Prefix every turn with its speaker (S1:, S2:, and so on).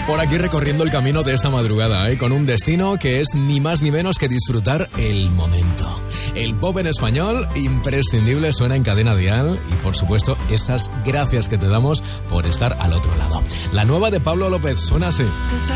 S1: Por aquí recorriendo el camino de esta madrugada, con un destino que es ni más ni menos que disfrutar el momento. El pop en español, imprescindible, suena en Cadena Dial y, por supuesto, esas gracias que te damos por estar al otro lado. La nueva de Pablo López suena así.